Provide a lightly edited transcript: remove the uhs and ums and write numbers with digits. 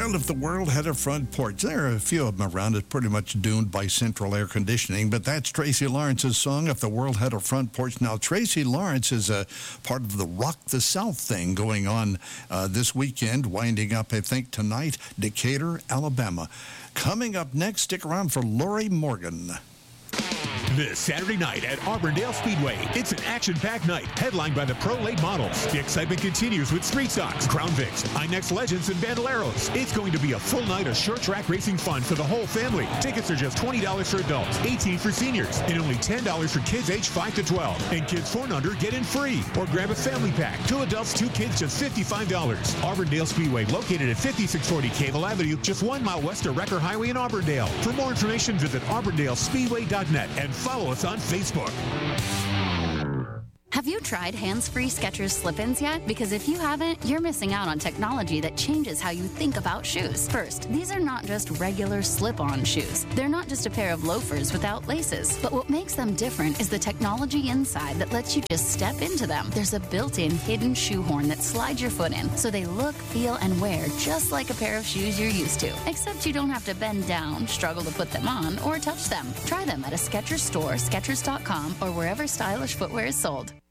Well, if the world had a front porch, there are a few of them around. It's pretty much doomed by central air conditioning, but that's Tracy Lawrence's song, If the World Had a Front Porch. Now, Tracy Lawrence is a part of the Rock the South thing going on this weekend, winding up, I think, tonight, Decatur, Alabama. Coming up next, stick around for Lori Morgan. This Saturday night at Auburndale Speedway, it's an action-packed night headlined by the Pro Late models. The excitement continues with Street Stocks, Crown Vics, INEX Legends, and Bandoleros. It's going to be a full night of short track racing fun for the whole family. Tickets are just $20 for adults, $18 for seniors, and only $10 for kids aged 5 to 12. And kids 4 and under get in free. Or grab a family pack. 2 adults, 2 kids, just $55. Auburndale Speedway, located at 5640 Cable Avenue, just 1 mile west of Wrecker Highway in Auburndale. For more information, visit auburndalespeedway.net and follow us on Facebook. Have you tried hands-free Skechers slip-ins yet? Because if you haven't, you're missing out on technology that changes how you think about shoes. First, these are not just regular slip-on shoes. They're not just a pair of loafers without laces. But what makes them different is the technology inside that lets you just step into them. There's a built-in hidden shoehorn that slides your foot in, so they look, feel, and wear just like a pair of shoes you're used to. Except you don't have to bend down, struggle to put them on, or touch them. Try them at a Skechers store, Skechers.com, or wherever stylish footwear is sold.